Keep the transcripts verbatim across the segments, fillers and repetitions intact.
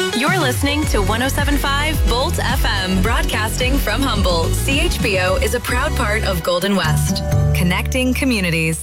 You're listening to one oh seven point five Bolt F M, broadcasting from Humboldt. C H B O is a proud part of Golden West, connecting communities.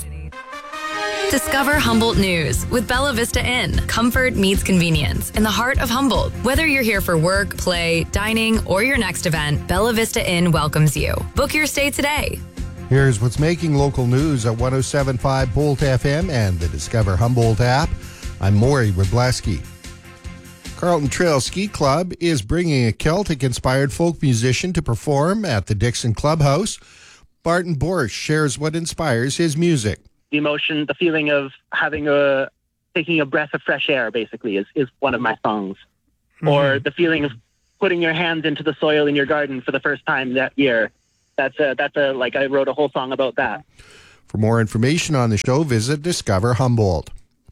Discover Humboldt News with Bella Vista Inn. Comfort meets convenience in the heart of Humboldt. Whether you're here for work, play, dining, or your next event, Bella Vista Inn welcomes you. Book your stay today. Here's what's making local news at one oh seven point five Bolt F M and the Discover Humboldt app. I'm Maury Wrobleski. Carlton Trail Ski Club is bringing a Celtic-inspired folk musician to perform at the Dixon Clubhouse. Barton Borsch shares what inspires his music. The emotion, the feeling of having a, taking a breath of fresh air, basically, is, is one of my songs. Mm-hmm. Or the feeling of putting your hands into the soil in your garden for the first time that year. That's a, that's a, like, I wrote a whole song about that. For more information on the show, visit Discover Humboldt.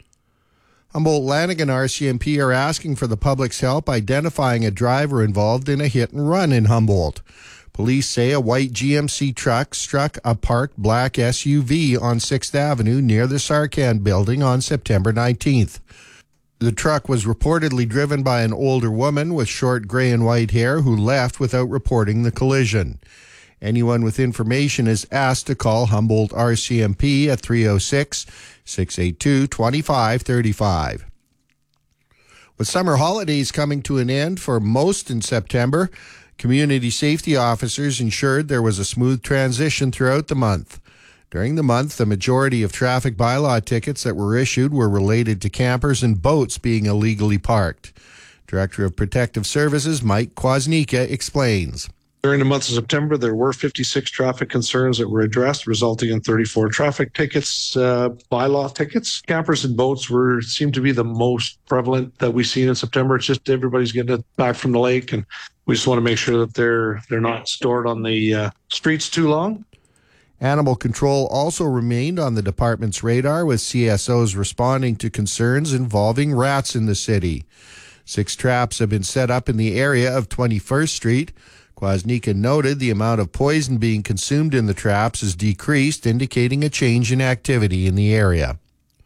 Humboldt-Lanigan R C M P are asking for the public's help identifying a driver involved in a hit-and-run in Humboldt. Police say a white G M C truck struck a parked black S U V on sixth Avenue near the Sarcan building on September nineteenth. The truck was reportedly driven by an older woman with short gray and white hair who left without reporting the collision. Anyone with information is asked to call Humboldt R C M P at three oh six, six eight two, two five three five. With summer holidays coming to an end for most in September, community safety officers ensured there was a smooth transition throughout the month. During the month, the majority of traffic bylaw tickets that were issued were related to campers and boats being illegally parked. Director of Protective Services Mike Kwasnica explains. During the month of September, there were fifty-six traffic concerns that were addressed, resulting in thirty-four traffic tickets, uh, bylaw tickets. Campers and boats were seem to be the most prevalent that we've seen in September. It's just everybody's getting it back from the lake, and we just want to make sure that they're they're not stored on the uh, streets too long. Animal control also remained on the department's radar, with C S Os responding to concerns involving rats in the city. Six traps have been set up in the area of twenty-first Street. Kwasnica noted the amount of poison being consumed in the traps has decreased, indicating a change in activity in the area.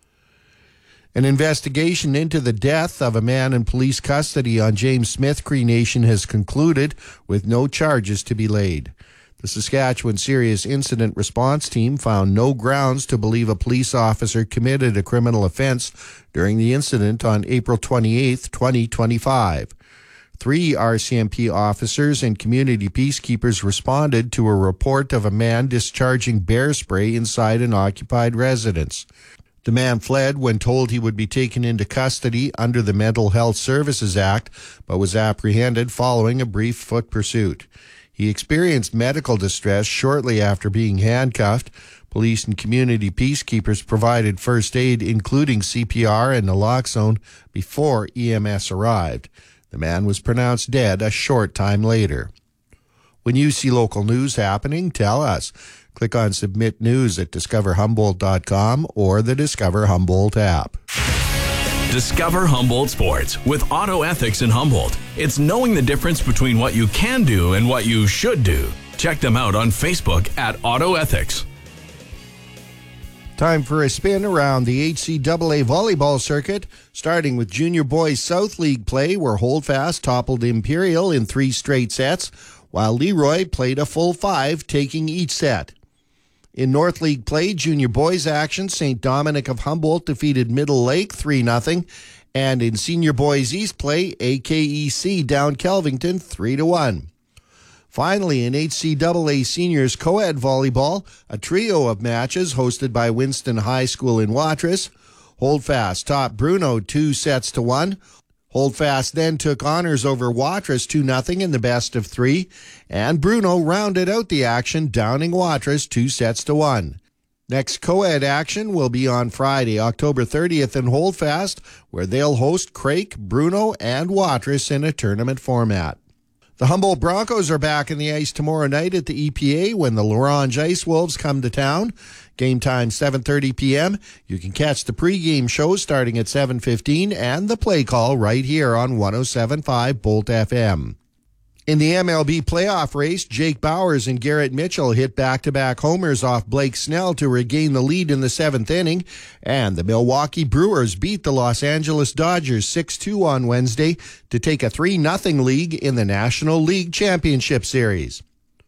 An investigation into the death of a man in police custody on James Smith Cree Nation has concluded, with no charges to be laid. The Saskatchewan Serious Incident Response Team found no grounds to believe a police officer committed a criminal offense during the incident on April twenty-eighth, twenty twenty-five. Three R C M P officers and community peacekeepers responded to a report of a man discharging bear spray inside an occupied residence. The man fled when told he would be taken into custody under the Mental Health Services Act, but was apprehended following a brief foot pursuit. He experienced medical distress shortly after being handcuffed. Police and community peacekeepers provided first aid, including C P R and naloxone, before E M S arrived. The man was pronounced dead a short time later. When you see local news happening, tell us. Click on Submit News at discover humboldt dot com or the Discover Humboldt app. Discover Humboldt Sports with Auto Ethics in Humboldt. It's knowing the difference between what you can do and what you should do. Check them out on Facebook at Auto Ethics. Time for a spin around the H C A A volleyball circuit, starting with Junior Boys South League play, where Holdfast toppled Imperial in three straight sets, while Leroy played a full five, taking each set. In North League play, Junior Boys action, Saint Dominic of Humboldt defeated Middle Lake three nothing, and in Senior Boys East play, A K E C down Kelvington three to one. Finally, in H C A A Seniors Co-Ed Volleyball, a trio of matches hosted by Winston High School in Watrous. Holdfast topped Bruno two sets to one. Holdfast then took honors over Watrous two nothing in the best of three, and Bruno rounded out the action, downing Watrous two sets to one. Next co-ed action will be on Friday, October thirtieth in Holdfast, where they'll host Craik, Bruno, and Watrous in a tournament format. The Humboldt Broncos are back in the ice tomorrow night at the E P A when the L'Orange Ice Wolves come to town. Game time seven thirty p.m. You can catch the pregame show starting at seven fifteen and the play call right here on one oh seven point five Bolt F M. In the M L B playoff race, Jake Bowers and Garrett Mitchell hit back-to-back homers off Blake Snell to regain the lead in the seventh inning, and the Milwaukee Brewers beat the Los Angeles Dodgers six two on Wednesday to take a three nothing lead in the National League Championship Series.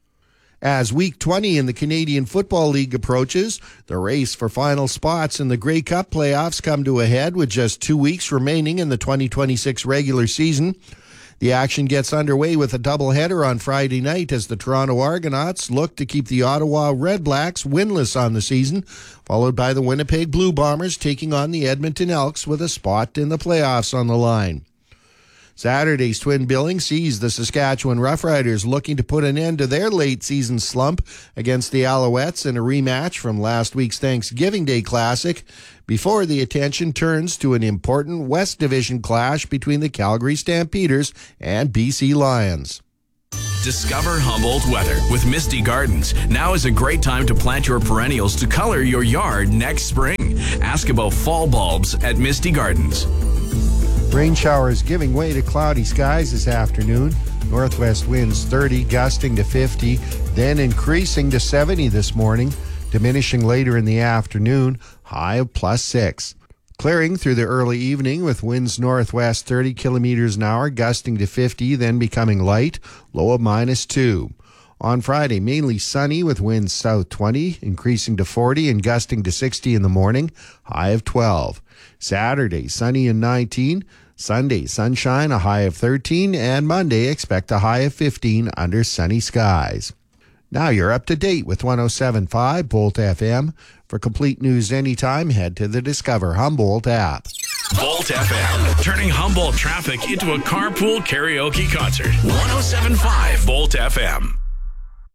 As Week twenty in the Canadian Football League approaches, the race for final spots in the Grey Cup playoffs come to a head with just two weeks remaining in the twenty twenty-six regular season. The action gets underway with a doubleheader on Friday night as the Toronto Argonauts look to keep the Ottawa Red Blacks winless on the season, followed by the Winnipeg Blue Bombers taking on the Edmonton Elks with a spot in the playoffs on the line. Saturday's twin billing sees the Saskatchewan Roughriders looking to put an end to their late-season slump against the Alouettes in a rematch from last week's Thanksgiving Day Classic before the attention turns to an important West Division clash between the Calgary Stampeders and B C Lions. Discover Humboldt weather with Misty Gardens. Now is a great time to plant your perennials to color your yard next spring. Ask about fall bulbs at Misty Gardens. Rain showers giving way to cloudy skies this afternoon. Northwest winds thirty, gusting to fifty, then increasing to seventy this morning, diminishing later in the afternoon, high of plus six. Clearing through the early evening with winds northwest thirty kilometers an hour, gusting to fifty, then becoming light, low of minus two. On Friday, mainly sunny with winds south twenty, increasing to forty and gusting to sixty in the morning, high of twelve. Saturday, sunny and nineteen. Sunday, sunshine, a high of thirteen. And Monday, expect a high of fifteen under sunny skies. Now you're up to date with one oh seven point five Bolt F M. For complete news anytime, head to the Discover Humboldt app. Bolt F M, turning Humboldt traffic into a carpool karaoke concert. one oh seven point five Bolt F M.